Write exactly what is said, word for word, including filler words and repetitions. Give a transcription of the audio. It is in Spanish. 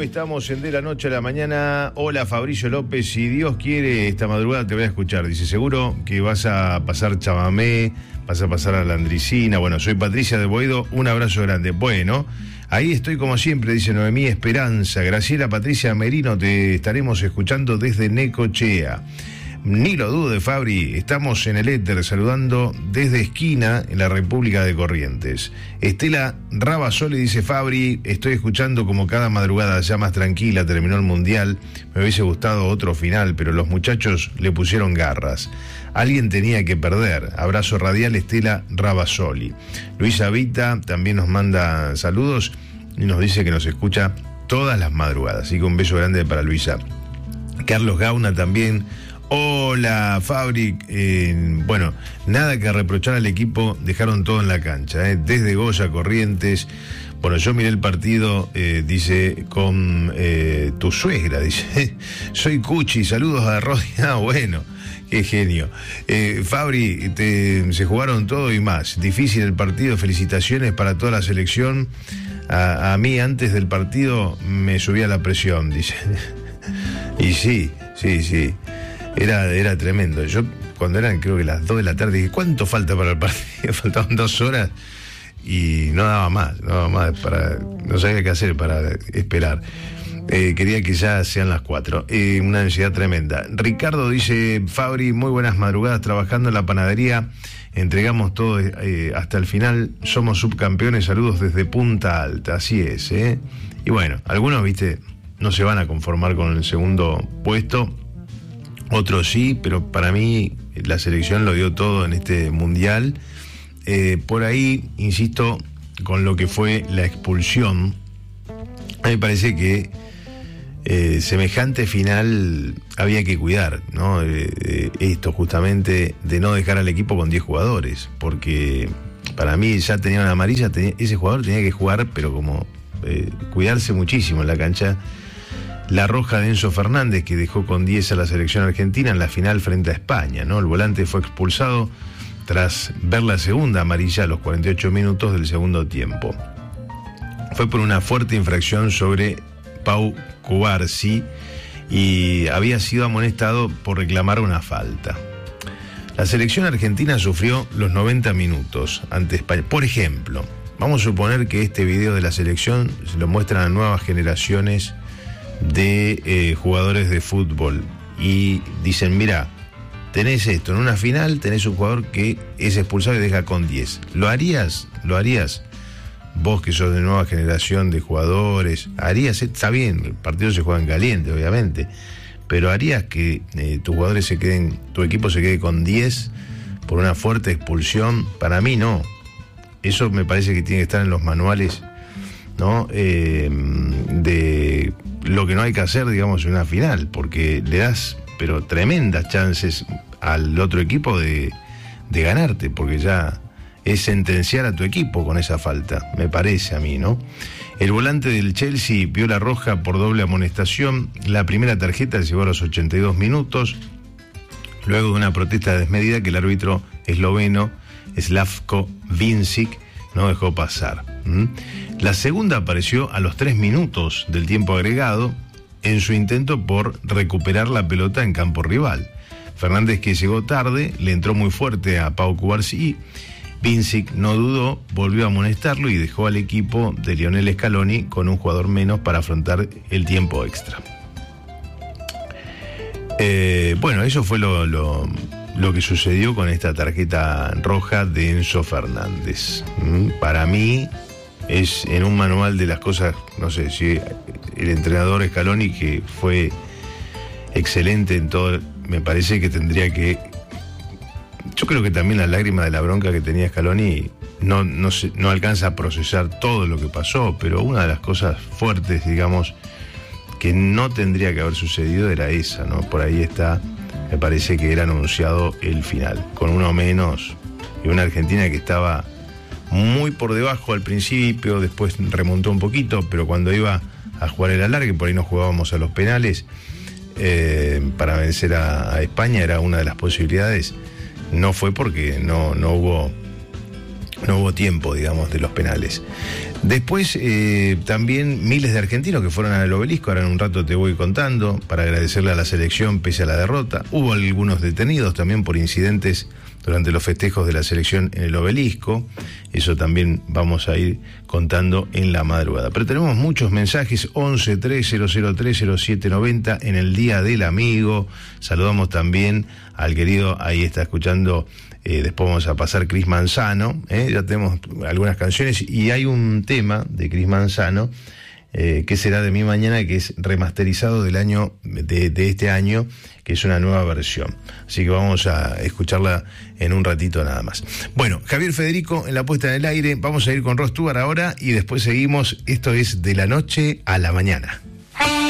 Hoy estamos en De la Noche a la Mañana. Hola, Fabricio López. Si Dios quiere, esta madrugada te voy a escuchar. Dice, seguro que vas a pasar chamamé, vas a pasar a la Andricina. Bueno, soy Patricia de Boedo. Un abrazo grande. Bueno, ahí estoy como siempre, dice Noemí Esperanza. Graciela Patricia Merino, te estaremos escuchando desde Necochea. Ni lo dude, Fabri, estamos en el éter saludando desde Esquina, en la República de Corrientes. Estela Rabasoli dice, Fabri, estoy escuchando como cada madrugada ya más tranquila, terminó el Mundial, me hubiese gustado otro final, pero los muchachos le pusieron garras. Alguien tenía que perder. Abrazo radial, Estela Rabasoli. Luisa Vita también nos manda saludos y nos dice que nos escucha todas las madrugadas, así que un beso grande para Luisa. Carlos Gauna también. Hola, Fabri. Eh, bueno, nada que reprochar al equipo, dejaron todo en la cancha, eh, desde Goya, Corrientes. Bueno, yo miré el partido, eh, dice, con eh, tu suegra, dice, soy Cuchi, saludos a Rodi. Ah, bueno, qué genio. Eh, Fabri, te, se jugaron todo y más. Difícil el partido, felicitaciones para toda la selección. A, a mí antes del partido me subía la presión, dice. Y sí, sí, sí. Era, era tremendo. Yo cuando eran creo que las dos de la tarde dije, ¿cuánto falta para el partido? Faltaban dos horas y no daba más, no daba más para, no sabía qué hacer para esperar. Eh, quería que ya sean las cuatro. Eh, una ansiedad tremenda. Ricardo dice, Fabri, muy buenas madrugadas trabajando en la panadería. Entregamos todo eh, hasta el final. Somos subcampeones. Saludos desde Punta Alta. Así es, ¿eh? Y bueno, algunos, viste, no se van a conformar con el segundo puesto. Otros sí, pero para mí la selección lo dio todo en este mundial. Eh, por ahí, insisto, con lo que fue la expulsión, a mí me parece que eh, semejante final había que cuidar, ¿no? Eh, eh, esto justamente de no dejar al equipo con diez jugadores, porque para mí ya tenía una amarilla, tenía, ese jugador tenía que jugar, pero como eh, cuidarse muchísimo en la cancha. La roja de Enzo Fernández, que dejó con diez a la selección argentina en la final frente a España, ¿no? El volante fue expulsado tras ver la segunda amarilla a los cuarenta y ocho minutos del segundo tiempo. Fue por una fuerte infracción sobre Pau Cubarsí y había sido amonestado por reclamar una falta. La selección argentina sufrió los noventa minutos ante España. Por ejemplo, vamos a suponer que este video de la selección se lo muestran a nuevas generaciones de eh, jugadores de fútbol y dicen, mira, tenés esto, en una final tenés un jugador que es expulsado y deja con diez. ¿Lo harías? ¿Lo harías? Vos que sos de nueva generación de jugadores, ¿harías? Está bien, el partido se juega en caliente, obviamente, pero ¿harías que eh, tus jugadores se queden, tu equipo se quede con diez por una fuerte expulsión? Para mí no. Eso me parece que tiene que estar en los manuales, ¿no? Eh, de lo que no hay que hacer, digamos, en una final, porque le das, pero tremendas chances al otro equipo de, de ganarte, porque ya es sentenciar a tu equipo con esa falta, me parece a mí, ¿no? El volante del Chelsea vio la roja por doble amonestación. La primera tarjeta llegó a los ochenta y dos minutos, luego de una protesta desmedida que el árbitro esloveno Slavko Vincic no dejó pasar. ¿Mm? La segunda apareció a los tres minutos del tiempo agregado en su intento por recuperar la pelota en campo rival. Fernández, que llegó tarde, le entró muy fuerte a Pau Cubarsí. Vincic no dudó, volvió a amonestarlo y dejó al equipo de Lionel Scaloni con un jugador menos para afrontar el tiempo extra. Eh, bueno, eso fue lo, lo, lo que sucedió con esta tarjeta roja de Enzo Fernández. ¿Mm? Para mí es en un manual de las cosas, no sé, si el entrenador Scaloni, que fue excelente en todo, me parece que tendría que... Yo creo que también la lágrima de la bronca que tenía Scaloni no, no, se, no alcanza a procesar todo lo que pasó, pero una de las cosas fuertes, digamos, que no tendría que haber sucedido era esa, ¿no? Por ahí está, me parece que era anunciado el final, con uno menos y una Argentina que estaba muy por debajo al principio, después remontó un poquito, pero cuando iba a jugar el alargue, por ahí nos jugábamos a los penales, eh, para vencer a, a España era una de las posibilidades. No fue porque no, no hubo no hubo tiempo, digamos, de los penales. Después, eh, también miles de argentinos que fueron al Obelisco, ahora en un rato te voy contando, para agradecerle a la selección pese a la derrota. Hubo algunos detenidos también por incidentes durante los festejos de la selección en el Obelisco. Eso también vamos a ir contando en la madrugada. Pero tenemos muchos mensajes, once tres cero cero tres cero siete noventa en el Día del Amigo. Saludamos también al querido, ahí está escuchando, eh, después vamos a pasar Cris Manzano, eh, ya tenemos algunas canciones y hay un tema de Cris Manzano, eh, que será de mi mañana, que es remasterizado del año, de, de este año, que es una nueva versión. Así que vamos a escucharla en un ratito nada más. Bueno, Javier Federico en la puesta en el aire, vamos a ir con Ross Stewart ahora y después seguimos. Esto es De la Noche a la Mañana.